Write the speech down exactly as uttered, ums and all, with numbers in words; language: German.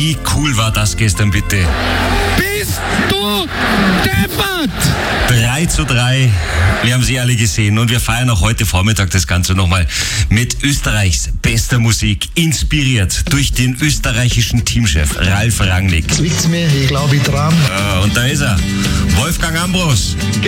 Wie cool war das gestern bitte? Bist du deppert? drei zu drei. Wir haben sie alle gesehen und wir feiern auch heute Vormittag das Ganze nochmal mit Österreichs bester Musik, inspiriert durch den österreichischen Teamchef Ralf Rangnick. Jetzt liegt's mir, ich glaube, ich traum. Ja, und da ist er, Wolfgang Ambros.